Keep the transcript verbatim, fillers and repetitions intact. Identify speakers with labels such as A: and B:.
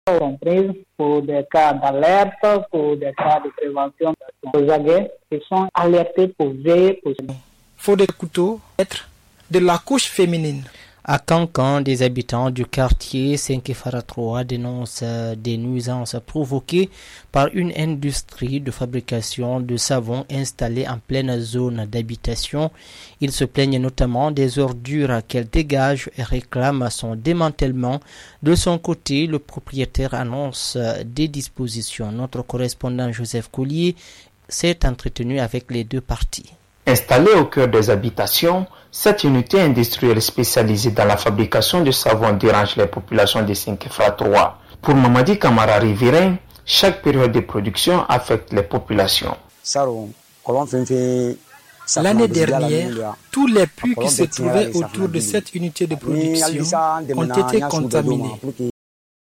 A: sont prises pour des cas d'alerte, pour des cas de prévention. Les aguets qui sont alertés pour veiller pour...
B: Faut des couteaux, être de la couche féminine.
C: À Cancan, des habitants du quartier cinq Fara trois dénoncent des nuisances provoquées par une industrie de fabrication de savon installée en pleine zone d'habitation. Ils se plaignent notamment des ordures qu'elle dégage et réclament son démantèlement. De son côté, le propriétaire annonce des dispositions. Notre correspondant Joseph Collier s'est entretenu avec les deux parties.
D: Installée au cœur des habitations, cette unité industrielle spécialisée dans la fabrication de savon dérange les populations de cinq Fara trois. Pour Mamadi Kamara Rivirin, chaque période de production affecte les populations.
B: L'année dernière, tous les puits qui se trouvaient autour de cette unité de production ont été contaminés.